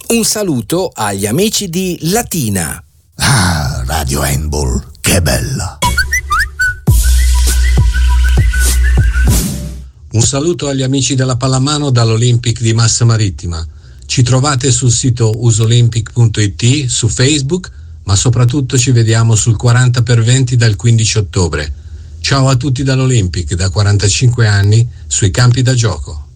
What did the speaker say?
Un saluto agli amici di Latina. Ah, Radio Handball, che bella! Un saluto agli amici della pallamano dall'Olympic di Massa Marittima. Ci trovate sul sito usolympic.it, su Facebook, ma soprattutto ci vediamo sul 40x20 dal 15 ottobre. Ciao a tutti dall'Olympic, da 45 anni, sui campi da gioco.